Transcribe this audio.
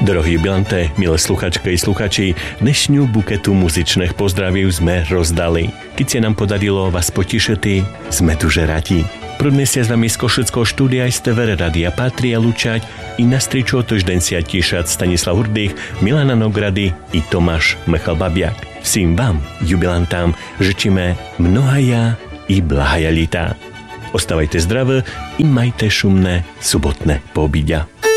Drahí jubilanté, milé sluchačky i sluchači, dnešňu buketu muzičných pozdraviv sme rozdali. Keď sa nám podarilo vás potišiti, sme duže radi. Pro dnes sa s vami z Košického štúdia z TVR Rádia Patria lučať i na stričo týždeň sa tíšať Stanislav Hurdych, Milana Nogrady i Tomáš Mechal-Babiak. Vším vám, jubilantám, žečíme mnohaja i blahaja lita. Ostávajte zdravé i majte šumné sobotné poobíďa.